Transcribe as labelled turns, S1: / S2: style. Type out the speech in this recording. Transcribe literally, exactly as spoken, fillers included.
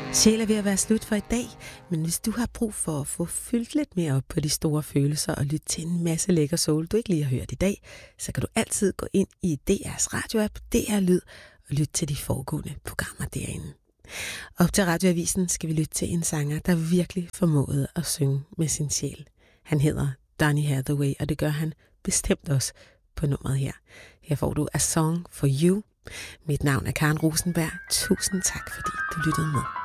S1: Sjæl er ved at være slut for i dag, men hvis du har brug for at få fyldt lidt mere op på de store følelser og lytte til en masse lækker soul, du ikke lige har hørt i dag, så kan du altid gå ind i D R's radioapp, D R Lyd, og lytte til de foregående programmer derinde. Op til Radioavisen skal vi lytte til en sanger, der virkelig formåede at synge med sin sjæl. Han hedder Donny Hathaway, og det gør han bestemt også på nummeret her. Her får du A Song for You. Mit navn er Karen Rosenberg. Tusind tak, fordi du lyttede med.